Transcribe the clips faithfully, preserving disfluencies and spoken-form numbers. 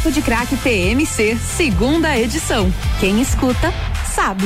Papo de Craque T M C, segunda edição. Quem escuta, sabe.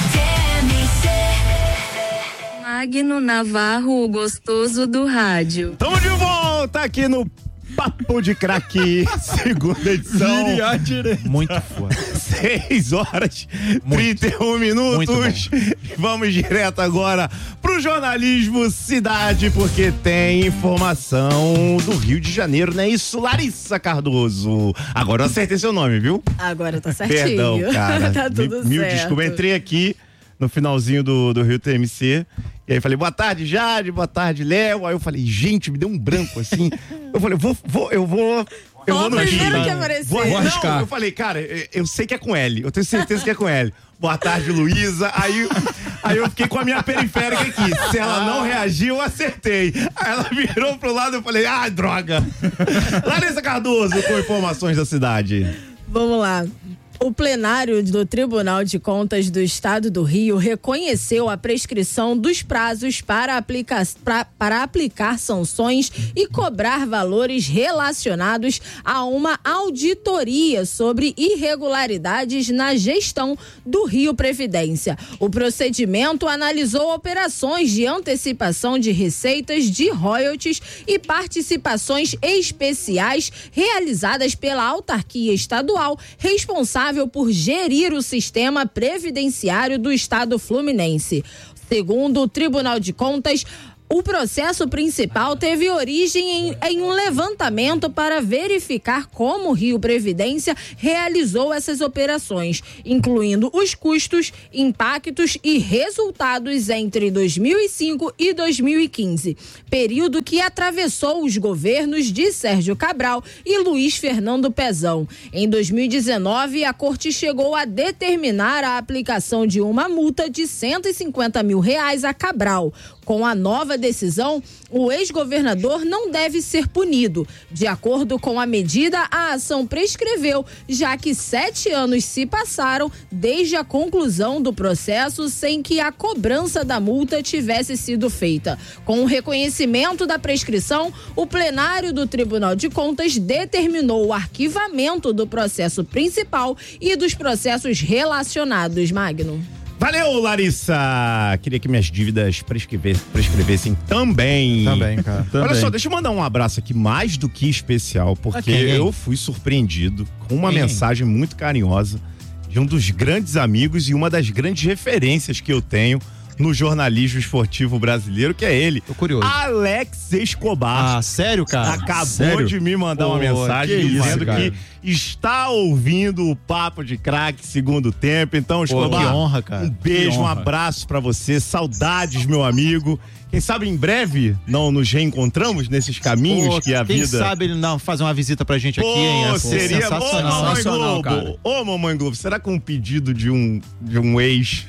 Magno Navarro, o gostoso do rádio. Tamo de volta aqui no Papo de Craque, segunda edição. Muito foda. seis horas, muito. trinta e um minutos. Vamos direto agora pro jornalismo Cidade, porque tem informação do Rio de Janeiro, não é isso, Larissa Cardoso? Agora eu acertei seu nome, viu? Agora tá certinho. Perdão, cara. Tá tudo Mil certo. desculpa, entrei aqui no finalzinho do, do Rio T M C. E aí falei, boa tarde, Jade, boa tarde, Léo. Aí eu falei, gente, me deu um branco assim. Eu falei, vou, vou, eu vou. Eu vou no primeiro que aparecer. Vou, vou arriscar. Não, eu falei, cara, eu sei que é com L. Eu tenho certeza que é com L. Boa tarde, Luísa. Aí, aí eu fiquei com a minha periférica aqui. Se ela não reagiu, eu acertei. Aí ela virou pro lado e eu falei, ah, droga. Larissa Cardoso, com informações da cidade. Vamos lá. O plenário do Tribunal de Contas do Estado do Rio reconheceu a prescrição dos prazos para, aplica pra, para aplicar sanções e cobrar valores relacionados a uma auditoria sobre irregularidades na gestão do Rio Previdência. O procedimento analisou operações de antecipação de receitas de royalties e participações especiais realizadas pela autarquia estadual responsável por gerir o sistema previdenciário do Estado fluminense. Segundo o Tribunal de Contas, o processo principal teve origem em, em um levantamento para verificar como o Rio Previdência realizou essas operações, incluindo os custos, impactos e resultados entre dois mil e cinco e dois mil e quinze, período que atravessou os governos de Sérgio Cabral e Luiz Fernando Pezão. Em dois mil e dezenove, a Corte chegou a determinar a aplicação de uma multa de cento e cinquenta mil reais a Cabral. Com a nova decisão, o ex-governador não deve ser punido. De acordo com a medida, a ação prescreveu, já que sete anos se passaram desde a conclusão do processo sem que a cobrança da multa tivesse sido feita. Com o reconhecimento da prescrição, o plenário do Tribunal de Contas determinou o arquivamento do processo principal e dos processos relacionados. Magno. Valeu, Larissa! Queria que minhas dívidas prescrevessem, prescrevessem também. Também, cara. Olha Também. só, deixa eu mandar um abraço aqui mais do que especial, porque Okay. eu fui surpreendido com uma Quem? mensagem muito carinhosa de um dos grandes amigos e uma das grandes referências que eu tenho no jornalismo esportivo brasileiro, que é ele. Tô curioso. Alex Escobar. Ah, sério, cara? Acabou Sério? de me mandar Pô, uma mensagem que isso, dizendo cara. que está ouvindo o Papo de Craque segundo tempo. Então, Escobar, que honra, cara. um beijo, Que um honra. abraço pra você. Saudades, meu amigo. Quem sabe em breve não nos reencontramos nesses caminhos Pô, que a quem vida... sabe ele não fazer uma visita pra gente aqui, Pô, hein? Pô, seria... Ô, sensacional. Mamãe Sensacional, cara. Globo. Ô, Mamãe Globo, será que um pedido de um, de um ex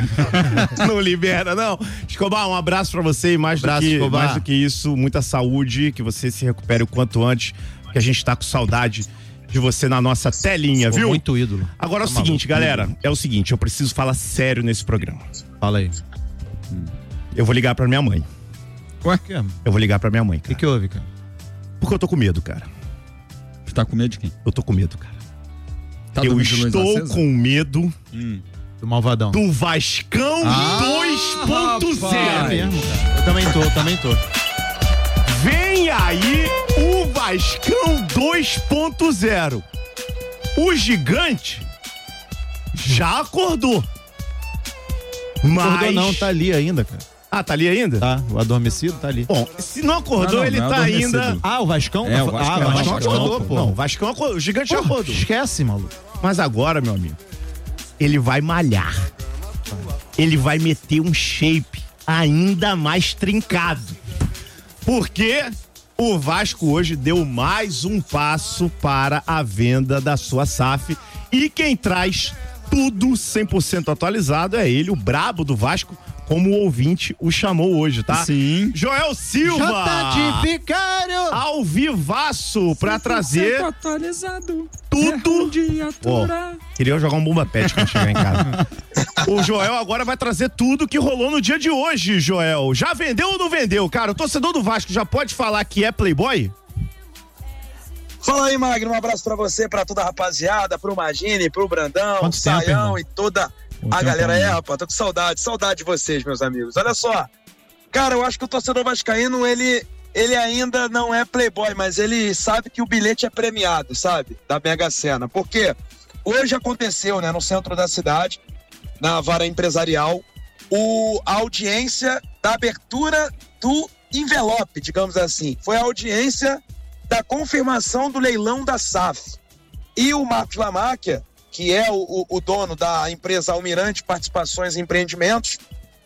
não libera, não? Escobar, um abraço pra você e mais, Abraço, do que, Escobar. mais do que isso, muita saúde, que você se recupere o quanto antes, porque a gente tá com saudade de você na nossa telinha, Pô, viu? muito ídolo. Agora é o Tá seguinte, maluco. galera, é o seguinte, eu preciso falar sério nesse programa. Fala aí. Eu vou ligar pra minha mãe. Ué? O que, Eu vou ligar pra minha mãe, que cara. que houve, cara? Porque eu tô com medo, cara. Você tá com medo de quem? Eu tô com medo, cara. Tá eu dormindo de luz estou acesa? com medo Do Malvadão. do Vascão Ah, dois ponto rapaz. É zero. mesmo, cara. Eu também tô, eu também tô. Vem aí o Vascão dois ponto zero. O gigante já acordou. Mas... Acordou não, tá ali ainda, cara. Ah, tá ali ainda? Tá, o adormecido tá ali. Bom, se não acordou, Não, não, ele não é tá adormecido. ainda... Ah, o Vascão? É, o Vascão- ah, é, o o Vascão Vascão acordou, pô. Não, o Vascão acordou. O gigante já Pô, acordou. esquece, maluco. Mas agora, meu amigo, ele vai malhar. Ele vai meter um shape ainda mais trincado. Porque o Vasco hoje deu mais um passo para a venda da sua S A F. E quem traz tudo cem por cento atualizado é ele, o brabo do Vasco, como o ouvinte o chamou hoje, tá? Sim. Joel Silva! Já tá de vicário! Ao vivaço pra trazer atualizado. tudo. Pô, queria jogar um bomba pet quando chegar em casa. O Joel agora vai trazer tudo que rolou no dia de hoje, Joel. Já vendeu ou não vendeu? Cara, o torcedor do Vasco já pode falar que é playboy? Fala aí, Magno, um abraço pra você, pra toda a rapaziada, pro Magine, pro Brandão, Quanto Saião tempo, irmão? e toda Quanto a tempo, galera. É, irmão? rapaz, tô com saudade, saudade de vocês, meus amigos. Olha só, cara, eu acho que o torcedor vascaíno, ele, ele ainda não é playboy, mas ele sabe que o bilhete é premiado, sabe? Da Mega Sena. Porque hoje aconteceu, né, no centro da cidade, na vara empresarial, o, a audiência da abertura do envelope, digamos assim. Foi a audiência da confirmação do leilão da S A F. E o Marcos Lamáquia, que é o, o, o dono da empresa Almirante Participações e Empreendimentos,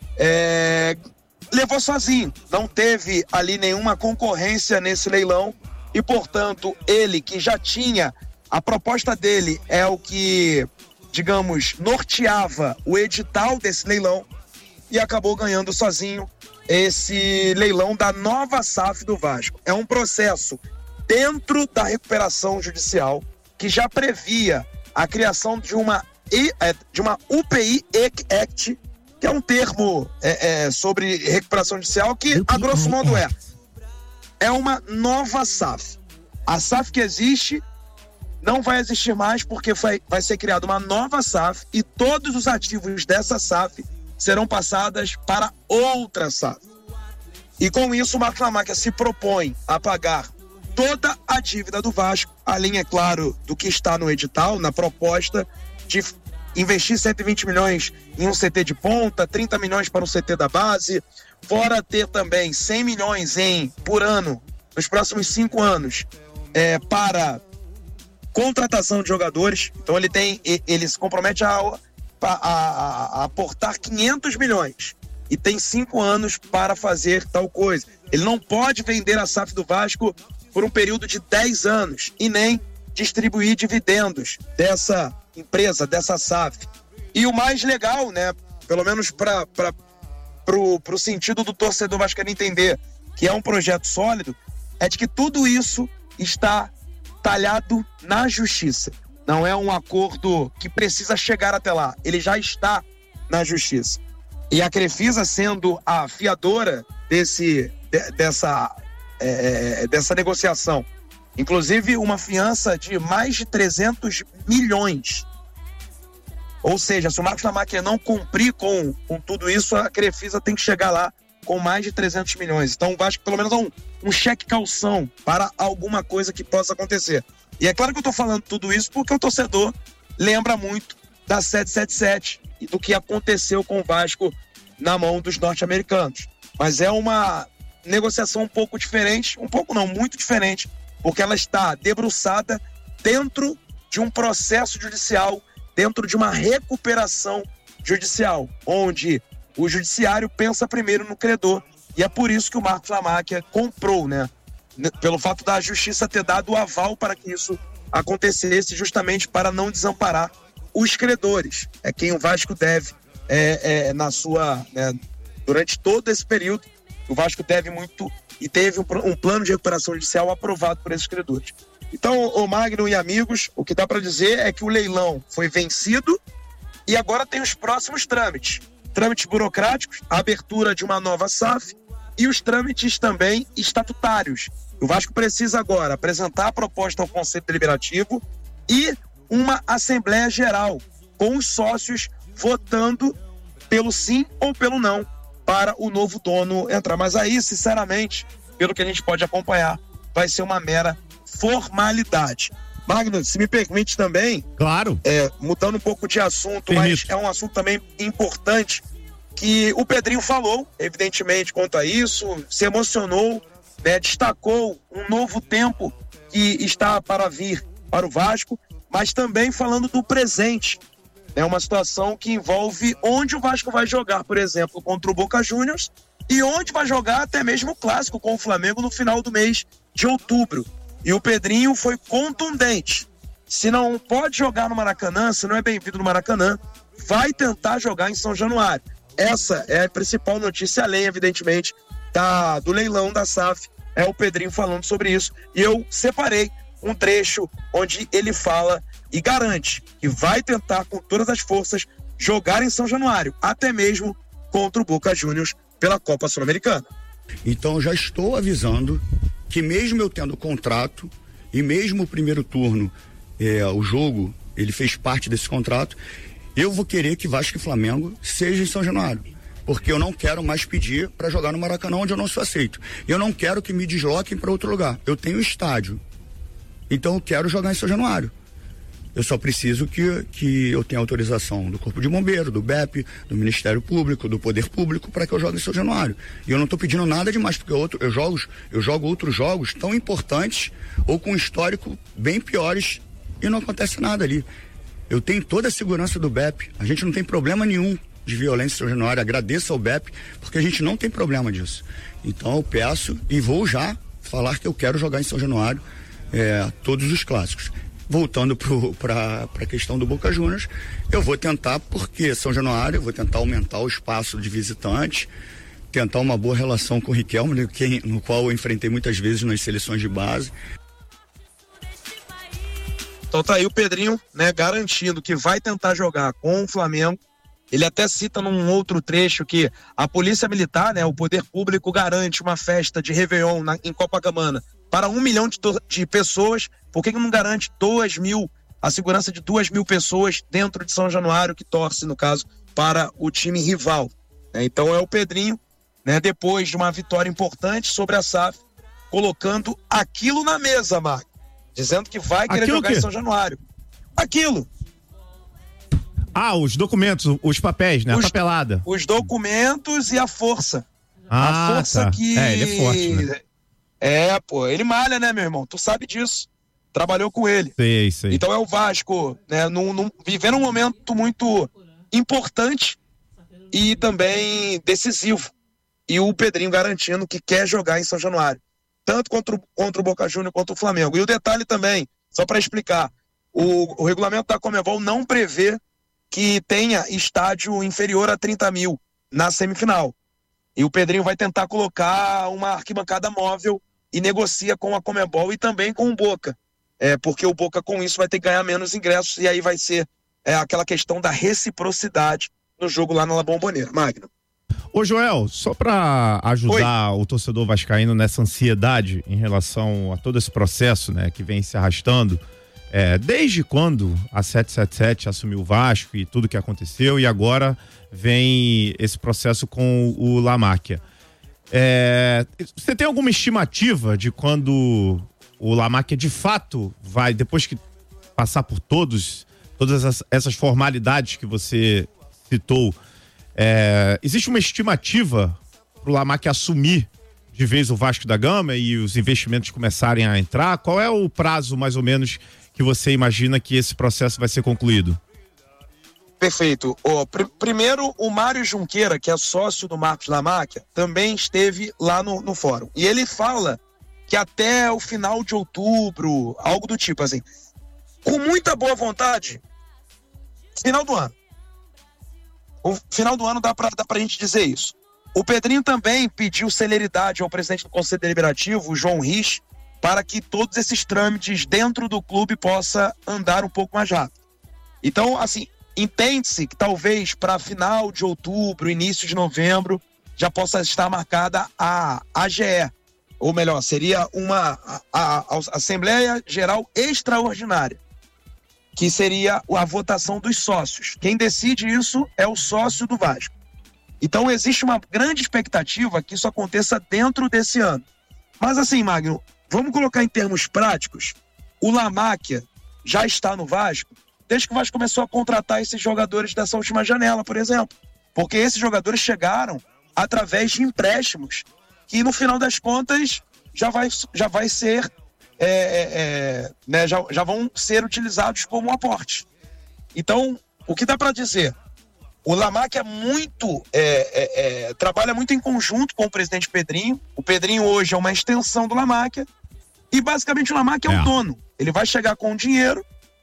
é, levou sozinho. Não teve ali nenhuma concorrência nesse leilão e, portanto, ele que já tinha, a proposta dele é o que, digamos, norteava o edital desse leilão e acabou ganhando sozinho esse leilão da nova S A F do Vasco. É um processo dentro da recuperação judicial que já previa a criação de uma, de uma U P I Act, que é um termo é, é, sobre recuperação judicial que, a grosso modo, é é uma nova S A F. A S A F que existe não vai existir mais porque vai, vai ser criada uma nova S A F e todos os ativos dessa S A F serão passadas para outra S A F. E com isso o Marcos Lamáquia se propõe a pagar toda a dívida do Vasco, além, é claro, do que está no edital, na proposta de investir cento e vinte milhões em um C T de ponta, trinta milhões para o C T da base, fora ter também cem milhões em, por ano, nos próximos cinco anos, é, para contratação de jogadores. Então ele tem, ele se compromete a, a, a, a aportar quinhentos milhões e tem cinco anos para fazer tal coisa. Ele não pode vender a S A F do Vasco por um período de dez anos e nem distribuir dividendos dessa empresa, dessa S A F. E o mais legal, né, pelo menos para pro, pro sentido do torcedor vascaíno entender que é um projeto sólido, é de que tudo isso está talhado na justiça. Não é um acordo que precisa chegar até lá, ele já está na justiça. E a Crefisa, sendo a fiadora desse, de, dessa, é, dessa negociação, inclusive uma fiança de mais de trezentos milhões. Ou seja, se o Marcos Lamáquia não cumprir com, com tudo isso, a Crefisa tem que chegar lá com mais de trezentos milhões. Então o Vasco pelo menos é um, um cheque calção para alguma coisa que possa acontecer. E é claro que eu estou falando tudo isso porque o torcedor lembra muito da sete sete sete e do que aconteceu com o Vasco na mão dos norte-americanos. Mas é uma negociação um pouco diferente, um pouco não, muito diferente, porque ela está debruçada dentro de um processo judicial, dentro de uma recuperação judicial, onde o judiciário pensa primeiro no credor, e é por isso que o Marcos Lamáquia comprou, né? Pelo fato da justiça ter dado o aval para que isso acontecesse, justamente para não desamparar os credores. É quem o Vasco deve, é, é, na sua, né, durante todo esse período, o Vasco deve muito e teve um, um plano de recuperação judicial aprovado por esses credores. Então, o Magno e amigos, o que dá para dizer é que o leilão foi vencido e agora tem os próximos trâmites. Trâmites burocráticos, a abertura de uma nova S A F e os trâmites também estatutários. O Vasco precisa agora apresentar a proposta ao Conselho Deliberativo e uma Assembleia Geral, com os sócios votando pelo sim ou pelo não para o novo dono entrar. Mas aí, sinceramente, pelo que a gente pode acompanhar, vai ser uma mera formalidade. Magno, se me permite também, claro, é, mudando um pouco de assunto, Permito. mas é um assunto também importante, que o Pedrinho falou, evidentemente, quanto a isso, se emocionou, né, destacou um novo tempo que está para vir para o Vasco, mas também falando do presente. É uma situação que envolve onde o Vasco vai jogar, por exemplo, contra o Boca Juniors, e onde vai jogar até mesmo o clássico com o Flamengo no final do mês de outubro. E o Pedrinho foi contundente. Se não pode jogar no Maracanã, se não é bem-vindo no Maracanã, vai tentar jogar em São Januário. Essa é a principal notícia, além, evidentemente, da, do leilão da S A F. É o Pedrinho falando sobre isso. E eu separei um trecho onde ele fala e garante que vai tentar, com todas as forças, jogar em São Januário, até mesmo contra o Boca Juniors pela Copa Sul-Americana. Então já estou avisando que mesmo eu tendo contrato E mesmo o primeiro turno, é, o jogo, ele fez parte desse contrato, eu vou querer que Vasco e Flamengo seja em São Januário. Porque eu não quero mais pedir para jogar no Maracanã, onde eu não sou aceito. Eu não quero que me desloquem para outro lugar. Eu tenho estádio. Então eu quero jogar em São Januário. Eu só preciso que, que eu tenha autorização do Corpo de Bombeiro, do B E P, do Ministério Público, do Poder Público, para que eu jogue em São Januário. E eu não estou pedindo nada demais, porque outro, eu, jogo, eu jogo outros jogos tão importantes ou com histórico bem piores e não acontece nada ali. Eu tenho toda a segurança do B E P. A gente não tem problema nenhum de violência em São Januário. Agradeço ao B E P, porque a gente não tem problema disso. Então eu peço e vou já falar que eu quero jogar em São Januário é, todos os clássicos. Voltando para a questão do Boca Juniors, eu vou tentar, porque São Januário, eu vou tentar aumentar o espaço de visitantes, tentar uma boa relação com o Riquelme, no, que, no qual eu enfrentei muitas vezes nas seleções de base. Então tá aí o Pedrinho, né, garantindo que vai tentar jogar com o Flamengo. Ele até cita num outro trecho que a Polícia Militar, né, o Poder Público garante uma festa de Réveillon na, em Copacabana para um milhão de, de pessoas. Por que não garante duas mil, a segurança de duas mil pessoas dentro de São Januário, que torce, no caso, para o time rival? É, então é o Pedrinho, né, depois de uma vitória importante sobre a S A F, colocando aquilo na mesa, Marco, dizendo que vai querer aquilo jogar em São Januário. Aquilo. Ah, os documentos, os papéis, né? Os, a papelada. Os documentos e a força. Ah, a força tá. que... É, ele é forte, né? É, pô, ele malha, né, meu irmão? Tu sabe disso. Trabalhou com ele. Sei, sei. Então é o Vasco, né, num, num, vivendo um momento muito importante e também decisivo. E o Pedrinho garantindo que quer jogar em São Januário. Tanto contra o, contra o Boca Juniors quanto o Flamengo. E o detalhe também, só para explicar, o, o regulamento da Conmebol não prevê que tenha estádio inferior a trinta mil na semifinal. E o Pedrinho vai tentar colocar uma arquibancada móvel e negocia com a Conmebol e também com o Boca. É, porque o Boca com isso vai ter que ganhar menos ingressos e aí vai ser é, aquela questão da reciprocidade no jogo lá na La Bombonera. Magno. Ô Joel, só para ajudar Oi. o torcedor vascaíno nessa ansiedade em relação a todo esse processo, né, que vem se arrastando, é, desde quando a sete sete sete assumiu o Vasco e tudo que aconteceu, e agora vem esse processo com o La Máquia. É, você tem alguma estimativa de quando o La Máquia de fato vai, depois que passar por todos, todas essas, essas formalidades que você citou, é, existe uma estimativa para o La Máquia assumir de vez o Vasco da Gama e os investimentos começarem a entrar? Qual é o prazo, mais ou menos, que você imagina que esse processo vai ser concluído? Perfeito. Oh, pr- primeiro, o Mário Junqueira, que é sócio do Marcos La Máquia, também esteve lá no, no fórum. E ele fala que até o final de outubro, algo do tipo assim, com muita boa vontade, final do ano. O final do ano dá pra, dá pra gente dizer isso. O Pedrinho também pediu celeridade ao presidente do Conselho Deliberativo, o João Rich, para que todos esses trâmites dentro do clube possa andar um pouco mais rápido. Então, assim, entende-se que talvez para final de outubro, início de novembro, já possa estar marcada a A G E, ou melhor, seria uma a, a, a Assembleia Geral Extraordinária, que seria a votação dos sócios. Quem decide isso é o sócio do Vasco. Então existe uma grande expectativa que isso aconteça dentro desse ano. Mas assim, Magno, vamos colocar em termos práticos, o La Máquia já está no Vasco desde que o Vasco começou a contratar esses jogadores dessa última janela, por exemplo. Porque esses jogadores chegaram através de empréstimos que no final das contas já vai, já vai ser, é, é, né, já, já vão ser utilizados como um aporte. Então, o que dá para dizer? O La Máquia é muito, é, é, é, trabalha muito em conjunto com o presidente Pedrinho. O Pedrinho hoje é uma extensão do La Máquia e basicamente o La Máquia é, é o dono. Ele vai chegar com o dinheiro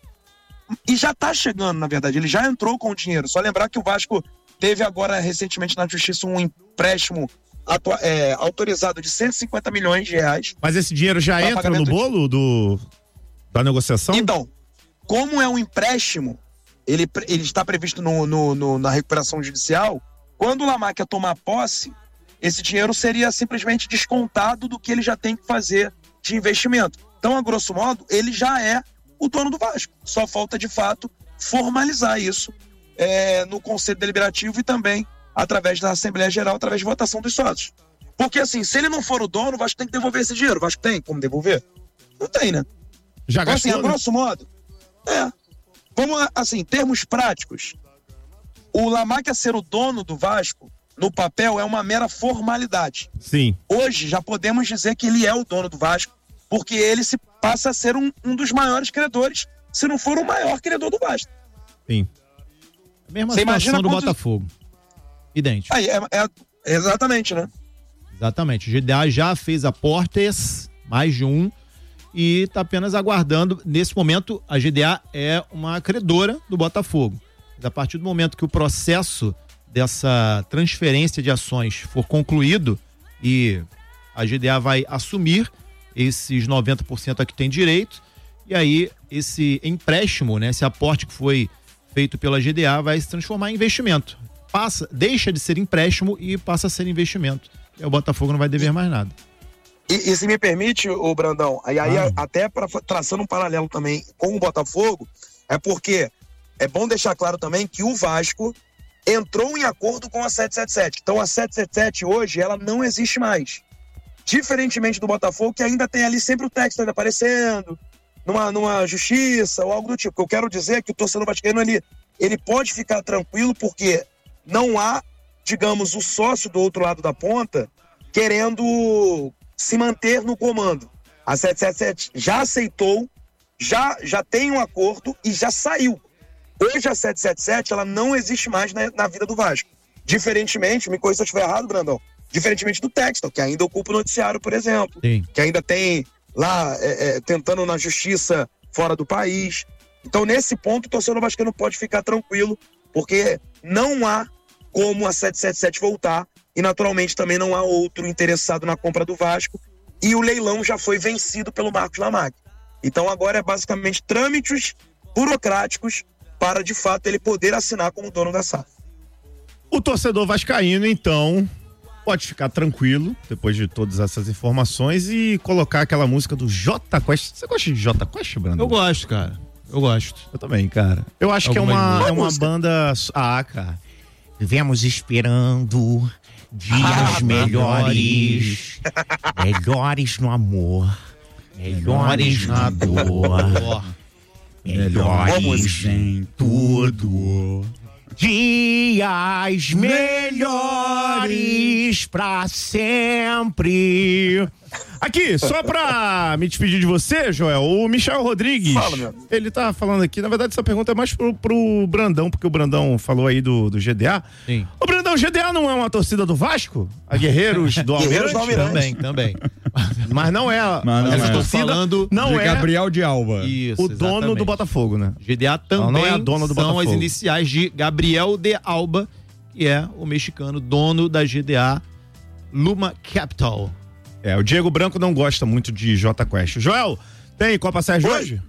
e já está chegando, na verdade, ele já entrou com o dinheiro. Só lembrar que o Vasco teve agora recentemente na justiça um empréstimo atua- é, autorizado de cento e cinquenta milhões de reais. Mas esse dinheiro já entra no bolo do, da negociação? Então, como é um empréstimo, ele, ele está previsto no, no, no, na recuperação judicial, quando o La Máquia tomar posse, esse dinheiro seria simplesmente descontado do que ele já tem que fazer de investimento. Então, a grosso modo, ele já é o dono do Vasco. Só falta, de fato, formalizar isso é, no Conselho Deliberativo e também através da Assembleia Geral, através de votação dos sócios. Porque, assim, se ele não for o dono, o Vasco tem que devolver esse dinheiro. O Vasco tem como devolver? Não tem, né? Já então, gastou, assim, a né? grosso modo, é. Vamos, assim, em termos práticos, o Lamáquia ser o dono do Vasco, no papel, é uma mera formalidade. Sim. Hoje, já podemos dizer que ele é o dono do Vasco, porque ele se passa a ser um, um dos maiores credores, se não for o maior credor do Vasco. Sim. A mesma Você situação imagina do quantos- Botafogo. Idêntico. Aí, é, é- exatamente, né? Exatamente. O G D A já fez aportes, mais de um, e está apenas aguardando. Nesse momento, a G D A é uma credora do Botafogo. Mas a partir do momento que o processo dessa transferência de ações for concluído e a G D A vai assumir esses noventa por cento a que tem direito, e aí esse empréstimo, né, esse aporte que foi feito pela G D A vai se transformar em investimento. Passa, deixa de ser empréstimo e passa a ser investimento. E o Botafogo não vai dever mais nada. E, e se me permite, ô Brandão, e aí Ah. a- até pra, traçando um paralelo também com o Botafogo, é porque é bom deixar claro também que o Vasco entrou em acordo com a sete sete sete. Então a sete sete sete hoje, ela não existe mais. Diferentemente do Botafogo, que ainda tem ali sempre o texto ainda aparecendo, numa, numa justiça ou algo do tipo. O que eu quero dizer é que o torcedor vascaíno, ele, ele pode ficar tranquilo porque não há, digamos, o sócio do outro lado da ponta querendo se manter no comando. A sete sete sete já aceitou, já, já tem um acordo e já saiu. Hoje a sete sete sete, ela não existe mais na, na vida do Vasco. Diferentemente, me corrija se eu estiver errado, Brandão, diferentemente do Textor, que ainda ocupa o noticiário, por exemplo, Sim. que ainda tem lá é, é, tentando na justiça fora do país. Então, nesse ponto, o torcedor vascaíno pode ficar tranquilo, porque não há como a sete sete sete voltar e, naturalmente, também não há outro interessado na compra do Vasco e o leilão já foi vencido pelo Marcos Lamáquia. Então, agora é basicamente trâmites burocráticos para, de fato, ele poder assinar como dono da S A F. O torcedor vascaíno, então, pode ficar tranquilo, depois de todas essas informações, e colocar aquela música do Jota Quest. Você gosta de Jota Quest, Brandon? Eu gosto, cara. Eu gosto. Eu também, cara. Eu acho que é Algumas uma, músicas. é uma banda... Ah, cara. Vivemos esperando dias Ah, melhores, melhores no amor, melhores na dor, melhores em tudo. Dias melhores pra sempre. Aqui, só pra me despedir de você, Joel, o Michel Rodrigues, Fala, meu amigo. ele tá falando aqui, na verdade essa pergunta é mais pro, pro Brandão, porque o Brandão falou aí do, do G D A. Sim. O Brandão, o G D A não é uma torcida do Vasco? A Guerreiros do Guerreiros do Almirante? Almirante. Também, também. Mas não é. Mas não essa é. torcida Falando não de é Gabriel de Alba. Isso, o dono exatamente. do Botafogo, né? G D A Ela também não é a dona do são Botafogo. as iniciais de Gabriel de Alba, que é o mexicano dono da G D A Luma Capital. É, o Diego Branco não gosta muito de Jota Quest. Joel, tem Copa Sérgio Oi. hoje?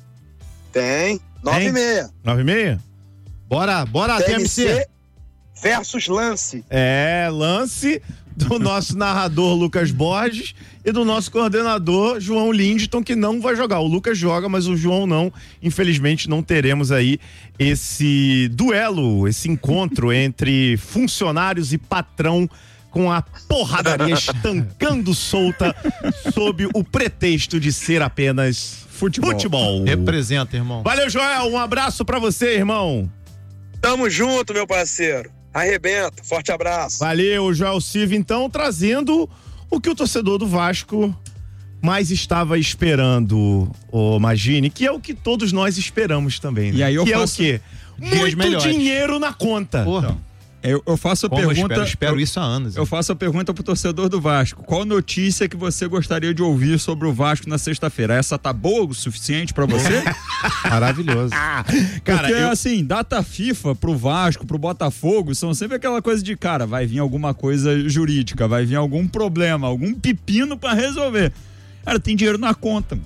Tem, nove Tem? e meia. Nove e meia? Bora, bora, T M C. T M C versus Lance. É, lance do nosso narrador Lucas Borges e do nosso coordenador João Lindton, que não vai jogar. O Lucas joga, mas o João não. Infelizmente não teremos aí esse duelo, esse encontro entre funcionários e patrão, com a porradaria estancando solta sob o pretexto de ser apenas Futebol. futebol. Representa, irmão. Valeu, Joel. Um abraço pra você, irmão. Tamo junto, meu parceiro. Arrebenta. Forte abraço. Valeu, Joel Silva, então, trazendo o que o torcedor do Vasco mais estava esperando, ô Magini, que é o que todos nós esperamos também, né? E aí eu que faço é o quê? dias Muito melhores. dinheiro na conta. Porra. Eu, eu faço a Como eu pergunta. espero, espero eu, isso há anos. eu faço a pergunta pro torcedor do Vasco. Qual notícia que você gostaria de ouvir sobre o Vasco na sexta-feira? Essa tá boa o suficiente pra você? Maravilhoso. Cara, Porque, eu- assim, data FIFA pro Vasco, pro Botafogo, são sempre aquela coisa de, cara, vai vir alguma coisa jurídica, vai vir algum problema, algum pepino pra resolver. Cara, tem dinheiro na conta.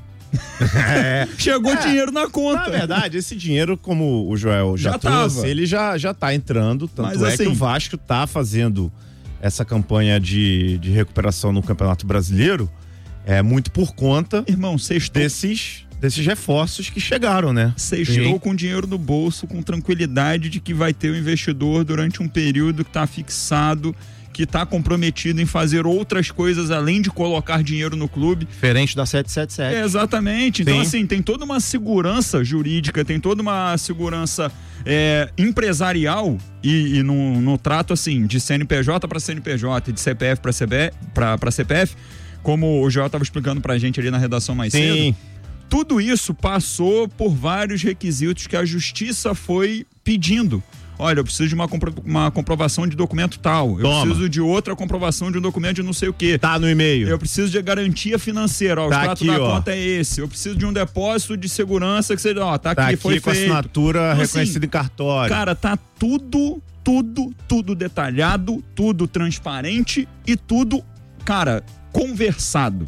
É. Chegou É. dinheiro na conta. Na verdade, esse dinheiro, como o Joel já, Já trouxe, tava. ele já, já tá entrando. Tanto Mas é que assim- o Vasco tá fazendo essa campanha de, de recuperação no Campeonato Brasileiro. É muito por conta, irmão, sextou, desses, desses reforços que chegaram, né? Sextou com dinheiro no bolso, com tranquilidade de que vai ter um investidor durante um período que está fixado, que está comprometido em fazer outras coisas além de colocar dinheiro no clube. Diferente da sete sete sete. É, exatamente. Então, Sim. assim, tem toda uma segurança jurídica, tem toda uma segurança é, empresarial e, e no, no trato, assim, de C N P J para C N P J e de C P F para C P F, como o Joel estava explicando pra gente ali na redação mais Sim. cedo. Tudo isso passou por vários requisitos que a justiça foi pedindo. Olha, eu preciso de uma, compro- uma comprovação de documento tal. Eu Toma. preciso de outra comprovação de um documento de não sei o quê. Tá no e-mail. Eu preciso de garantia financeira. Ó, o Tá extrato aqui, da ó. conta é esse. Eu preciso de um depósito de segurança que seja, ó, tá, Tá aqui, aqui foi com a feito. assinatura Então, reconhecida assim, em cartório. Cara, tá tudo, tudo, tudo detalhado, tudo transparente e tudo, cara, conversado.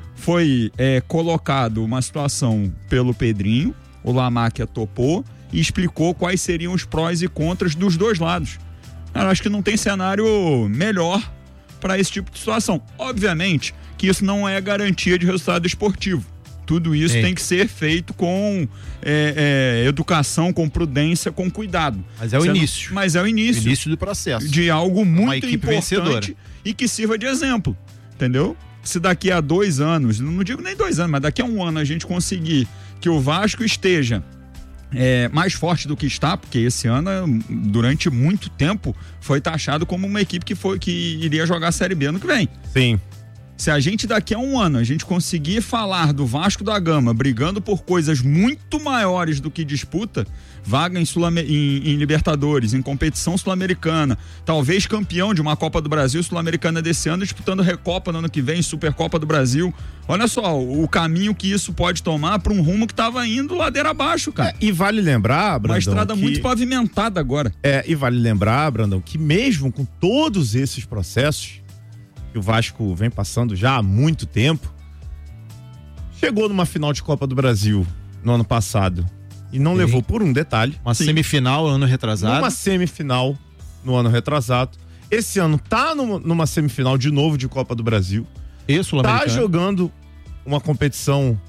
Foi é, colocado uma situação pelo Pedrinho, o Lamáquia topou e explicou quais seriam os prós e contras dos dois lados. Cara, acho que não tem cenário melhor para esse tipo de situação. Obviamente que isso não é garantia de resultado esportivo. Tudo isso Sim. tem que ser feito com é, é, educação, com prudência, com cuidado. Mas é o Você não- início. Mas é o início. Início do processo. De algo muito equipe importante vencedora. e que sirva de exemplo, entendeu? Se daqui a dois anos, não digo nem dois anos, mas daqui a um ano a gente conseguir que o Vasco esteja é, mais forte do que está, porque esse ano, durante muito tempo, foi taxado como uma equipe que, foi, que iria jogar a Série B ano que vem. Sim. Se a gente daqui a um ano, a gente conseguir falar do Vasco da Gama brigando por coisas muito maiores do que disputa, vaga em, Sul-Ame- em, em Libertadores, em competição sul-americana, talvez campeão de uma Copa do Brasil sul-americana desse ano, disputando Recopa no ano que vem, Supercopa do Brasil. Olha só o caminho que isso pode tomar para um rumo que estava indo ladeira abaixo, cara. É, e vale lembrar, Brandão, Uma estrada que... muito pavimentada agora. É, e vale lembrar, Brandão, que mesmo com todos esses processos que o Vasco vem passando já há muito tempo, chegou numa final de Copa do Brasil no ano passado e não Sim. levou por um detalhe. Uma Sim. semifinal, ano retrasado. Numa semifinal no ano retrasado. Esse ano tá numa, numa semifinal de novo de Copa do Brasil. E Tá Sul-Americano. jogando uma competição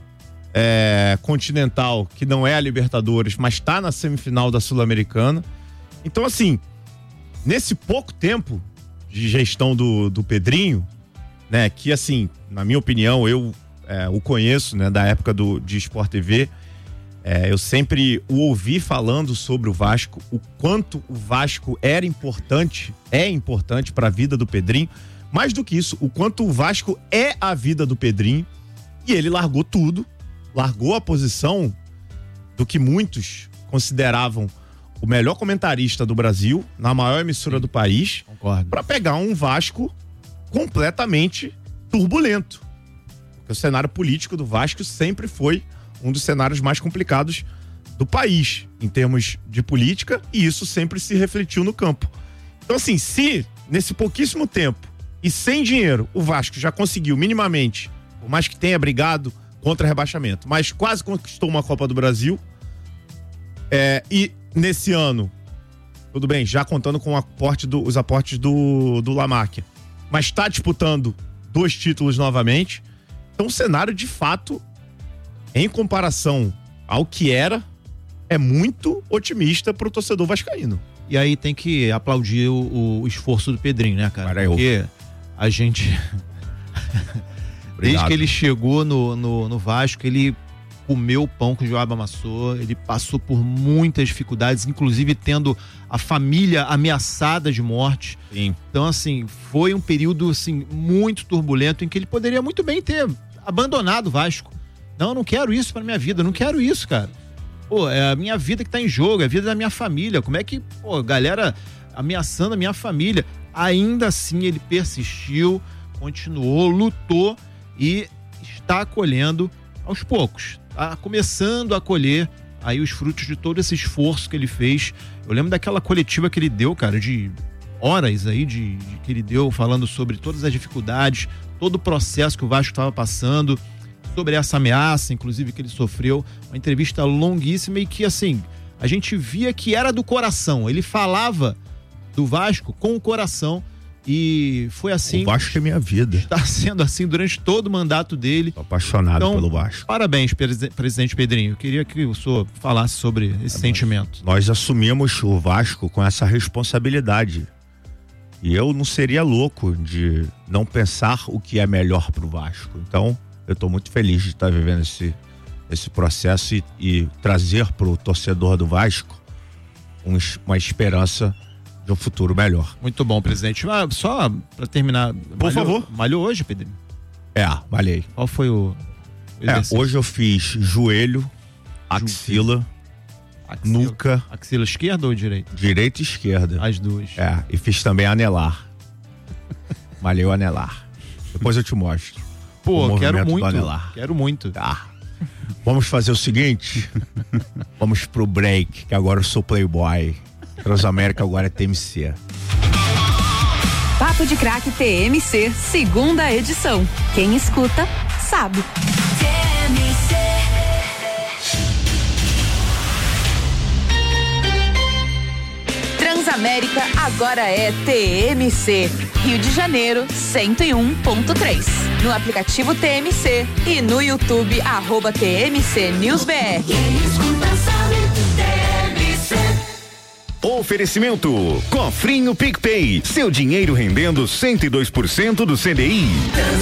é, continental que não é a Libertadores, mas tá na semifinal da Sul-Americana. Então, assim, nesse pouco tempo de gestão do, do Pedrinho, né, que assim, na minha opinião, eu é, o conheço, né, da época do, de Sport T V, é, eu sempre o ouvi falando sobre o Vasco, o quanto o Vasco era importante, é importante para a vida do Pedrinho, mais do que isso, o quanto o Vasco é a vida do Pedrinho, e ele largou tudo, largou a posição do que muitos consideravam o melhor comentarista do Brasil, na maior emissora do país, Concordo. para pegar um Vasco completamente turbulento. Porque o cenário político do Vasco sempre foi um dos cenários mais complicados do país, em termos de política, e isso sempre se refletiu no campo. Então, assim, se nesse pouquíssimo tempo e sem dinheiro o Vasco já conseguiu minimamente, por mais que tenha brigado contra rebaixamento, mas quase conquistou uma Copa do Brasil, é, e nesse ano, tudo bem, já contando com o aporte do, os aportes do, do Lamáquia, mas está disputando dois títulos novamente. Então o cenário, de fato, em comparação ao que era, é muito otimista pro torcedor vascaíno. E aí tem que aplaudir o, o esforço do Pedrinho, né, cara? Cara, eu- Porque a gente... Desde que ele chegou no, no, no Vasco, ele comeu o pão que o Joab amassou, ele passou por muitas dificuldades, inclusive tendo a família ameaçada de morte. Sim. Então, assim, foi um período assim, muito turbulento em que ele poderia muito bem ter abandonado o Vasco. Não, eu não quero isso pra minha vida, eu não quero isso, cara. Pô, é a minha vida que tá em jogo, é a vida da minha família. Como é que, pô, galera ameaçando a minha família? Ainda assim, ele persistiu, continuou, lutou e está colhendo aos poucos. Tá começando a colher aí os frutos de todo esse esforço que ele fez. Eu lembro daquela coletiva que ele deu, cara, de horas aí de, de que ele deu falando sobre todas as dificuldades, todo o processo que o Vasco estava passando, sobre essa ameaça, inclusive, que ele sofreu. Uma entrevista longuíssima e que, assim, a gente via que era do coração. Ele falava do Vasco com o coração E foi assim. O Vasco é minha vida. Está sendo assim durante todo o mandato dele. Tô apaixonado então, pelo Vasco. Parabéns, presidente Pedrinho. Eu queria que o senhor falasse sobre esse é, sentimento. Nós assumimos o Vasco com essa responsabilidade. E eu não seria louco de não pensar o que é melhor pro Vasco. Então, eu tô muito feliz de estar vivendo esse, esse processo e, e trazer pro torcedor do Vasco um, uma esperança de um futuro melhor. Muito bom, presidente. Ah, só para terminar. Por malhou, favor. Malhou hoje, Pedrinho? É, malhei. Qual foi o... o é, hoje eu fiz joelho, axila, axila, nuca. Axila esquerda ou direita? Direita e esquerda. As duas. É, e fiz também anelar. Malhei o anelar. Depois eu te mostro. Pô, quero muito. Quero muito. Tá. Vamos fazer o seguinte. Vamos pro break, que agora eu sou playboy. Transamérica agora é T M C. Papo de Craque T M C, segunda edição. Quem escuta, sabe. T M C. Transamérica agora é T M C. Rio de Janeiro, cento e um ponto três. No aplicativo T M C e no YouTube, arroba T M C News B R. Quem escuta, sabe. T M C. Oferecimento Cofrinho PicPay, seu dinheiro rendendo cento e dois por cento do C D I.